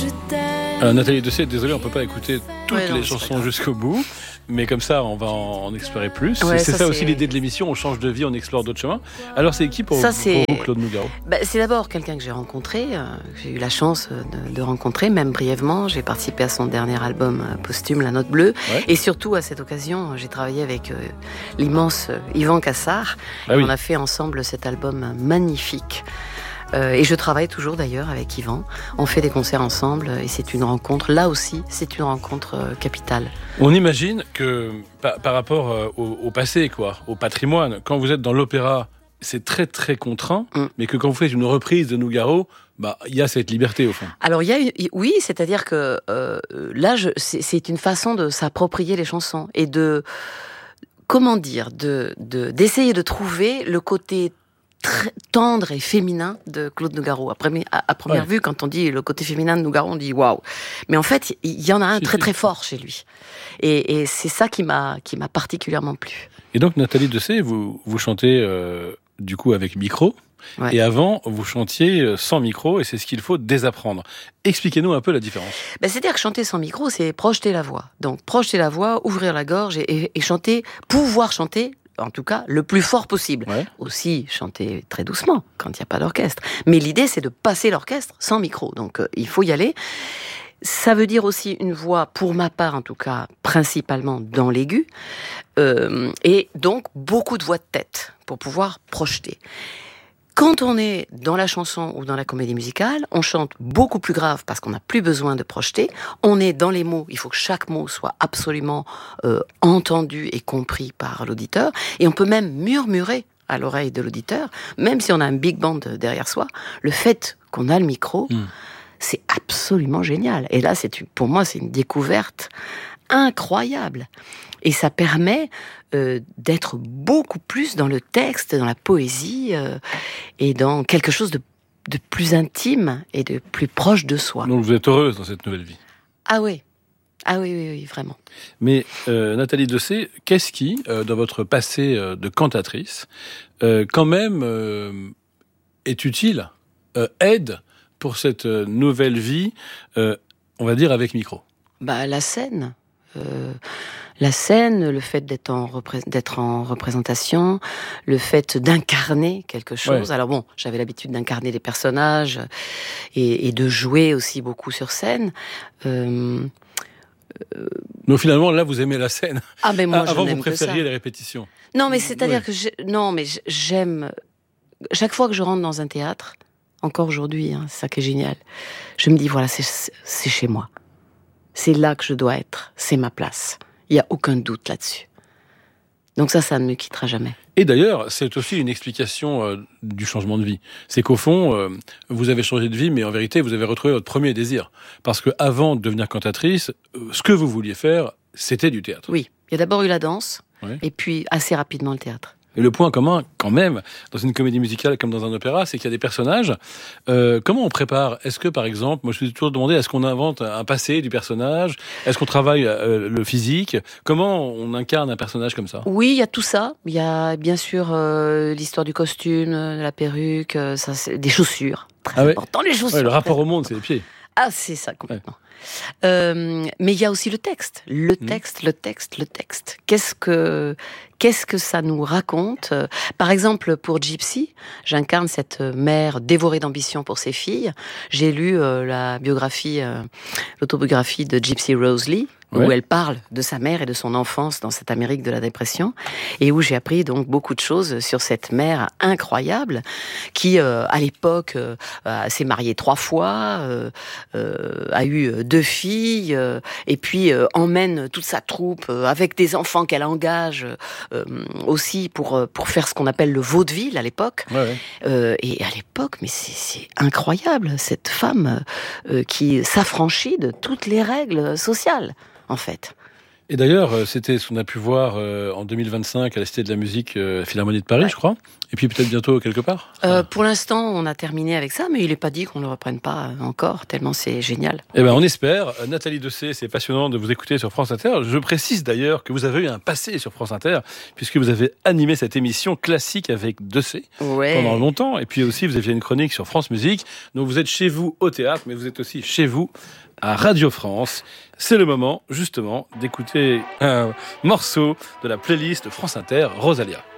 Nathalie Dessay, désolé, on ne peut pas écouter toutes les chansons jusqu'au bout, mais comme ça, on va en explorer plus. Ouais, c'est ça aussi l'idée de l'émission, on change de vie, on explore d'autres chemins. Alors, c'est qui pour vous, Claude Nougaro ? C'est d'abord quelqu'un que j'ai rencontré, j'ai eu la chance de rencontrer, même brièvement. J'ai participé à son dernier album posthume, La Note Bleue, et surtout à cette occasion, j'ai travaillé avec l'immense Yvan Cassard. On a fait ensemble cet album magnifique. Et je travaille toujours d'ailleurs avec Yvan. On fait des concerts ensemble et c'est une rencontre, là aussi, c'est une rencontre capitale. On imagine que par rapport au passé, au patrimoine, quand vous êtes dans l'opéra, c'est très très contraint, mais que quand vous faites une reprise de Nougaro, il y a cette liberté au fond. Alors oui, c'est-à-dire que là, c'est une façon de s'approprier les chansons et de, comment dire, d'essayer de trouver le côté très tendre et féminin de Claude Nougaro. À première vue, quand on dit le côté féminin de Nougaro, on dit waouh. Mais en fait, il y en a un très fort chez lui. Et c'est ça qui m'a particulièrement plu. Et donc, Nathalie Dessay, vous chantez du coup avec micro. Ouais. Et avant, vous chantiez sans micro, et c'est ce qu'il faut désapprendre. Expliquez-nous un peu la différence. C'est-à-dire que chanter sans micro, c'est projeter la voix. Donc, projeter la voix, ouvrir la gorge et chanter, pouvoir chanter, en tout cas, le plus fort possible. Ouais. Aussi, chanter très doucement, quand il n'y a pas d'orchestre. Mais l'idée, c'est de passer l'orchestre sans micro. Donc, il faut y aller. Ça veut dire aussi une voix, pour ma part en tout cas, principalement dans l'aigu. Et donc, beaucoup de voix de tête pour pouvoir projeter. Quand on est dans la chanson ou dans la comédie musicale, on chante beaucoup plus grave parce qu'on n'a plus besoin de projeter. On est dans les mots, il faut que chaque mot soit absolument entendu et compris par l'auditeur. Et on peut même murmurer à l'oreille de l'auditeur, même si on a un big band derrière soi. Le fait qu'on a le micro, c'est absolument génial. Et là, pour moi, c'est une découverte incroyable. Et ça permet d'être beaucoup plus dans le texte, dans la poésie, et dans quelque chose de plus intime et de plus proche de soi. Donc vous êtes heureuse dans cette nouvelle vie. Ah oui, vraiment. Mais Nathalie Dessay, qu'est-ce qui, dans votre passé de cantatrice, quand même est utile, aide pour cette nouvelle vie, on va dire avec micro ? La scène. La scène, le fait d'être en représentation, le fait d'incarner quelque chose. Ouais. Alors bon, j'avais l'habitude d'incarner des personnages et de jouer aussi beaucoup sur scène. Donc finalement, là, vous aimez la scène. Ah mais moi, avant, je n'aime vous préfériez les répétitions. Non, mais c'est-à-dire que j'aime. Chaque fois que je rentre dans un théâtre, encore aujourd'hui, c'est ça qui est génial. Je me dis voilà, c'est chez moi. C'est là que je dois être. C'est ma place. Il n'y a aucun doute là-dessus. Donc ça ne me quittera jamais. Et d'ailleurs, c'est aussi une explication du changement de vie. C'est qu'au fond, vous avez changé de vie, mais en vérité, vous avez retrouvé votre premier désir. Parce qu'avant de devenir cantatrice, ce que vous vouliez faire, c'était du théâtre. Oui, il y a d'abord eu la danse, et puis assez rapidement le théâtre. Et le point commun, quand même, dans une comédie musicale comme dans un opéra, c'est qu'il y a des personnages. Comment on prépare ? Est-ce que, par exemple, moi je me suis toujours demandé, est-ce qu'on invente un passé du personnage ? Est-ce qu'on travaille le physique ? Comment on incarne un personnage comme ça ? Oui, il y a tout ça. Il y a bien sûr l'histoire du costume, de la perruque, ça, c'est des chaussures. Très important, les chaussures. Ouais, le rapport au monde, c'est les pieds. Ah, c'est ça, complètement. Ouais. Mais il y a aussi le texte. Le texte. Qu'est-ce que ça nous raconte ? Par exemple, pour Gypsy, j'incarne cette mère dévorée d'ambition pour ses filles. J'ai lu l'autobiographie de Gypsy Rose Lee, où elle parle de sa mère et de son enfance dans cette Amérique de la dépression, et où j'ai appris donc beaucoup de choses sur cette mère incroyable qui, à l'époque, s'est mariée 3 fois, a eu 2 filles, et puis emmène toute sa troupe avec des enfants qu'elle engage aussi pour faire ce qu'on appelle le vaudeville à l'époque. Et à l'époque, mais c'est incroyable, cette femme qui s'affranchit de toutes les règles sociales, en fait. Et d'ailleurs, c'était ce qu'on a pu voir en 2025 à la Cité de la Musique, Philharmonie de Paris, je crois, Et puis peut-être bientôt quelque part. Pour l'instant, on a terminé avec ça, mais il n'est pas dit qu'on ne le reprenne pas encore, tellement c'est génial. Eh ben, on espère. Nathalie Dessay, c'est passionnant de vous écouter sur France Inter. Je précise d'ailleurs que vous avez eu un passé sur France Inter, puisque vous avez animé cette émission classique avec Dessay pendant longtemps. Et puis aussi, vous aviez une chronique sur France Musique. Donc vous êtes chez vous au théâtre, mais vous êtes aussi chez vous à Radio France. C'est le moment, justement, d'écouter un morceau de la playlist France Inter, Rosalia.